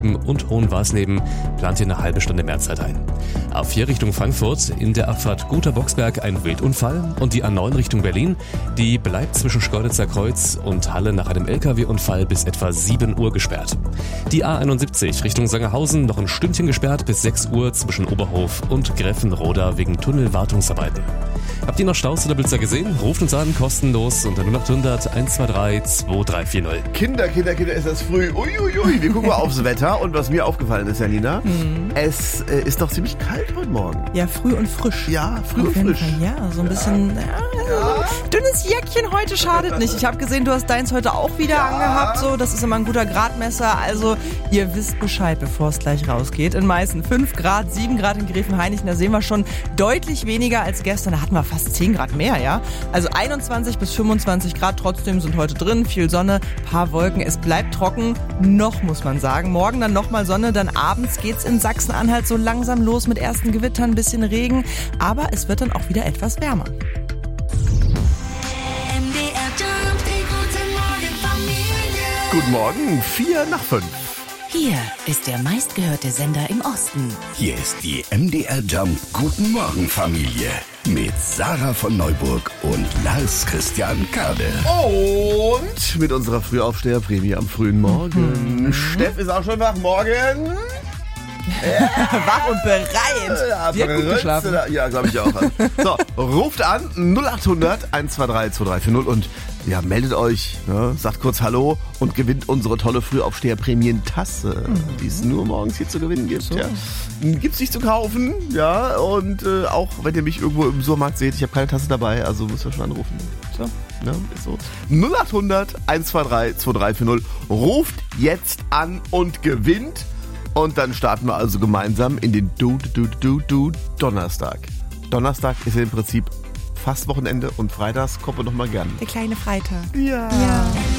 und Hohenwasneben plant hier eine halbe Stunde mehr Zeit ein. A4 Richtung Frankfurt, in der Abfahrt Guter-Boxberg ein Wildunfall und die A9 Richtung Berlin, die bleibt zwischen Schkeuditzer Kreuz und Halle nach einem LKW-Unfall bis etwa 7 Uhr gesperrt. Die A71 Richtung Sangerhausen noch ein Stündchen gesperrt bis 6 Uhr zwischen Oberhof und Greffenroda wegen Tunnelwartungsarbeiten. Habt ihr noch Staus oder Blitzer gesehen? Ruft uns an, kostenlos unter 0800 123 2340. Kinder, ist das früh. Uiuiui, wir gucken mal aufs Wetter. Und was mir aufgefallen ist, Janina, es ist doch ziemlich kalt heute Morgen. Ja, früh und frisch. Ja, früh und frisch. Ja, so ein bisschen dünnes Jäckchen heute schadet nicht. Ich habe gesehen, du hast deins heute auch wieder angehabt. So, das ist immer ein guter Gradmesser. Also ihr wisst Bescheid, bevor es gleich rausgeht. In Meißen 5 Grad, 7 Grad in Gräfenhainichen. Da sehen wir schon deutlich weniger als gestern. Da hatten wir fast 10 Grad mehr, ja. Also 21 bis 25 Grad trotzdem sind heute drin. Viel Sonne, paar Wolken. Es bleibt trocken. Noch, muss man sagen. Morgen dann nochmal Sonne. Dann abends geht's in Sachsen-Anhalt so langsam los mit ersten Gewittern, ein bisschen Regen. Aber es wird dann auch wieder etwas wärmer. Guten Morgen, 4:05. Hier ist der meistgehörte Sender im Osten. Hier ist die MDR Jump Guten Morgen Familie mit Sarah von Neuburg und Lars Christian Kade. Und mit unserer Frühaufsteher-Prämie am frühen Morgen. Steff ist auch schon wach. Morgen. Wach und bereit. Ja, gut geschlafen. Ja, glaube ich auch. So, ruft an 0800 123 2340 und ja, meldet euch, ne, sagt kurz Hallo und gewinnt unsere tolle Frühaufsteher-Prämien-Tasse, die es nur morgens hier zu gewinnen gibt. So. Ja. Gibt's nicht zu kaufen, ja, und auch wenn ihr mich irgendwo im Supermarkt seht, ich habe keine Tasse dabei, also müsst ihr schon anrufen. So, ne, ist so. 0800 123 2340, ruft jetzt an und gewinnt. Und dann starten wir also gemeinsam in den Donnerstag. Donnerstag ist ja im Prinzip fast Wochenende und freitags kommen wir nochmal gern. Der kleine Freitag. Ja.